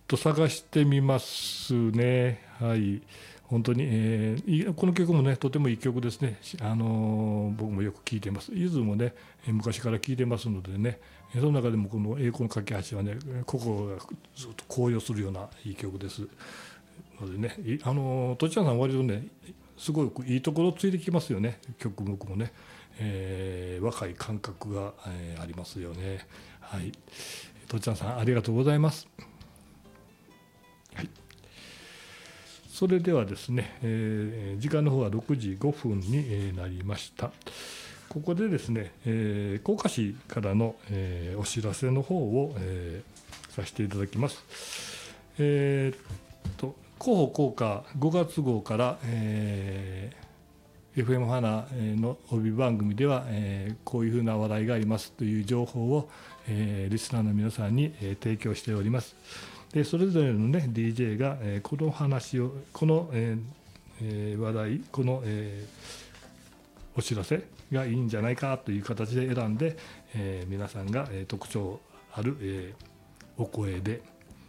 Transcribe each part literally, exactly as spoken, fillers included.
と探してみますね。はい。本当に、えー、この曲もね、とてもいい曲ですね。あのー、僕もよく聴いてます。ゆずもね、昔から聴いてますのでね、その中でもこの栄光の架け橋はね、心がずっと高揚するようないい曲ですのでね、あのー、とちゃんさん割とね、すごくいいところついてきますよね、曲目もね。えー、若い感覚が、えー、ありますよね。はい。とちゃんさんありがとうございます。はい。それではですね、えー、時間の方はろくじごふんになりました。ここでですね、えー、甲賀市からの、えー、お知らせの方を、えー、させていただきます。えー、と広報甲賀ごがつ号から、えー、エフエム 花の帯番組では、えー、こういうふうな話題がありますという情報を、えー、リスナーの皆さんに、えー、提供しております。でそれぞれの、ね、ディージェー が、えー、この話をこの、えー、話題この、えー、お知らせがいいんじゃないかという形で選んで、えー、皆さんが、えー、特徴ある、えー、お声で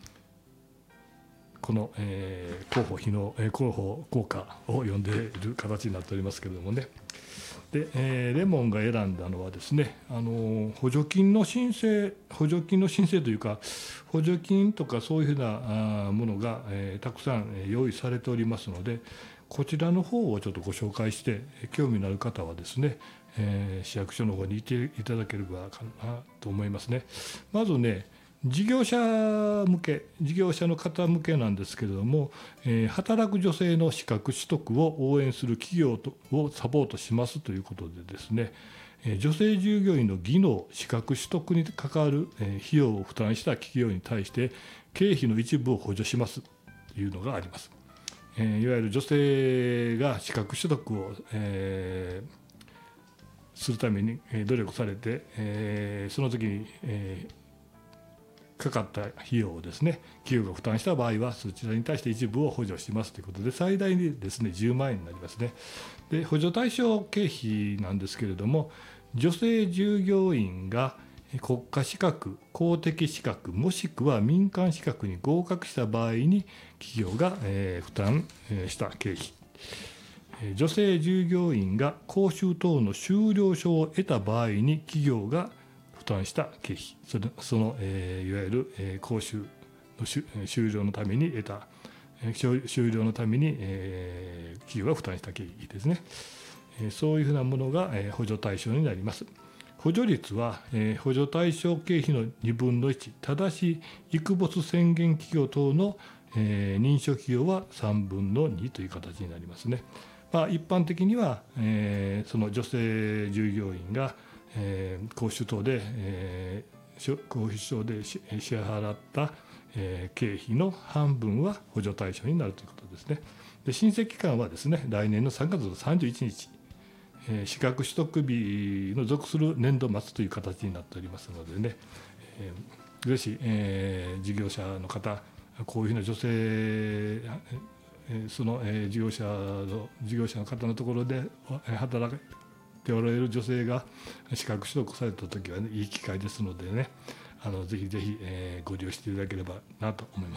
この、えー、広報費の、えー、広報効果を読んでいる形になっておりますけれどもね。で、えー、レモンが選んだのはですね、あの補助金の申請補助金の申請というか補助金とかそういうふうなものが、えー、たくさん用意されておりますので、こちらの方をちょっとご紹介して興味のある方はですね、えー、市役所の方にいていただければかなと思いますね。まずね、事業者向け事業者の方向けなんですけれども、えー、働く女性の資格取得を応援する企業をサポートしますということでですね、えー、女性従業員の技能資格取得に関わる、えー、費用を負担した企業に対して経費の一部を補助しますというのがあります。えー、いわゆる女性が資格取得を、えー、するために努力されて、えー、その時に、えーかかった費用をですね、企業が負担した場合はそちらに対して一部を補助しますということで、最大にですねじゅうまんえんになりますね。で補助対象経費なんですけれども、女性従業員が国家資格、公的資格もしくは民間資格に合格した場合に企業が負担した経費、女性従業員が講習等の修了証を得た場合に企業が負担した経費、その、そのえー、いわゆる、えー、講習の修了のために得た、えー、修了のために、えー、企業が負担した経費ですね、えー、そういうふうなものが、えー、補助対象になります。補助率は、えー、補助対象経費のにぶんのいち、ただしイクボス宣言企業等の、えー、認証企業はさんぶんのにという形になりますね。まあ、一般的には、えー、その女性従業員がえー、講習等で、えー、講習等で支払った、えー、経費の半分は補助対象になるということですね。で申請期間はですね、来年のさんがつのさんじゅういちにち、えー、資格取得日の属する年度末という形になっておりますのでね、えー、ぜひ、えー、事業者の方、こういうふうな女性、えー、その、えー、事業者の事業者の方のところで働くておられる女性が資格取得されたときは、ね、いい機会ですのでね、あのぜひぜひ、えー、ご利用していただければなと思います。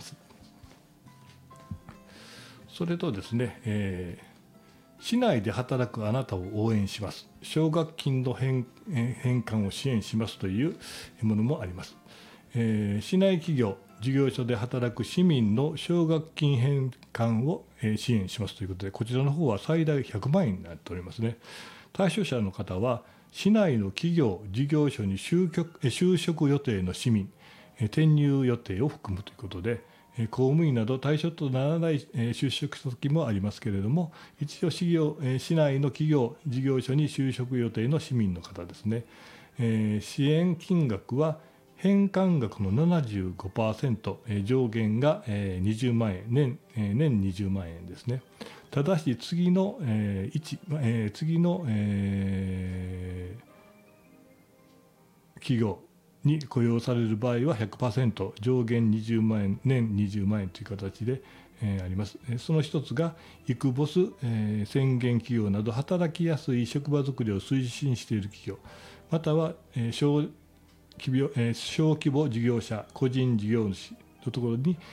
それとですね、えー、市内で働くあなたを応援します、奨学金の返返還を支援しますというものもあります。えー、市内企業事業所で働く市民の奨学金返還を支援しますということで、こちらの方は最大ひゃくまんえんになっておりますね。対象者の方は市内の企業事業所に就職就職予定の市民、転入予定を含むということで、公務員など対象とならない就職先もありますけれども、一応市業市内の企業事業所に就職予定の市民の方ですね。支援金額は返還額の ななじゅうごパーセント、上限がにじゅうまんえん、年、年にじゅうまんえんですね。ただし次の、えー1えー、次の、えー、企業に雇用される場合は ひゃくパーセント、上限にじゅうまんえん、年にじゅうまんえんという形で、えー、あります。その一つがイクボス、えー、宣言企業など働きやすい職場づくりを推進している企業、または、えー、小規模、えー、小規模事業者、個人事業主のところに